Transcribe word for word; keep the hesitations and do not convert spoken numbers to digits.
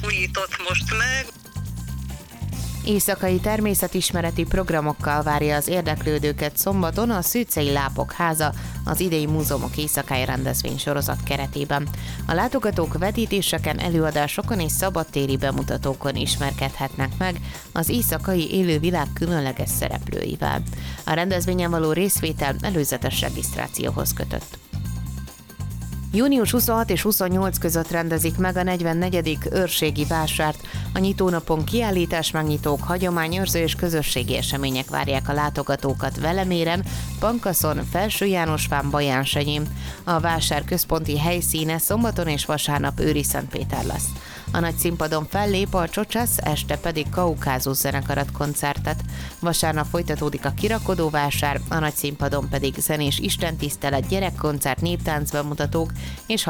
újított most meg. Éjszakai természetismereti programokkal várja az érdeklődőket szombaton a Szűcei Lápok Háza az idei Múzeumok Éjszakai rendezvénysorozat keretében. A látogatók vetítéseken, előadásokon és szabadtéri bemutatókon ismerkedhetnek meg az éjszakai élővilág különleges szereplőivel. A rendezvényen való részvétel előzetes regisztrációhoz kötött. június huszonhat és huszonnyolc között rendezik meg a negyvennegyedik őrségi vásárt. A nyitónapon kiállítás megnyitók, hagyományőrző és közösségi események várják a látogatókat Veleméren, Pankaszon, Felső Jánosfán, Bajánsenyén. A vásár központi helyszíne szombaton és vasárnap Őriszentpéter lesz. A nagy színpadon fellép a Csocsász, este pedig Kaukázus zenekarat koncertet. Vasárnap folytatódik a kirakodóvásár, a nagy színpadon pedig zenés istentisztelet, gyerekkoncert, néptánc bemutatók és